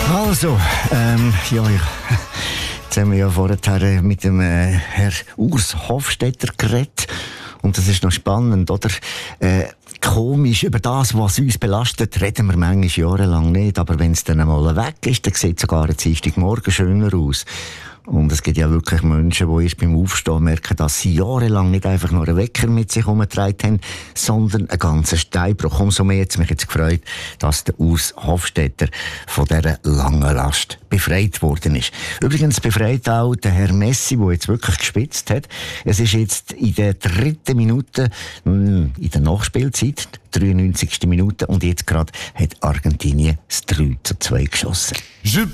Also, jetzt haben wir ja vorher mit dem Herr Urs Hofstetter geredet. Und das ist noch spannend, oder? Komisch, über das, was uns belastet, reden wir manchmal jahrelang nicht. Aber wenn es dann einmal weg ist, dann sieht es sogar am Dienstagmorgen schöner aus. Und es gibt ja wirklich Menschen, die erst beim Aufstehen merken, dass sie jahrelang nicht einfach nur einen Wecker mit sich herumgetragen haben, sondern einen ganzen Steinbruch. Umso mehr hat es mich jetzt gefreut, dass der Urs Hofstetter von dieser langen Last befreit worden ist. Übrigens befreit auch der Herr Messi, der jetzt wirklich gespitzt hat. Es ist jetzt in der 3. Minute, in der Nachspielzeit, 93. Minute, und jetzt gerade hat Argentinien das 3:2 geschossen.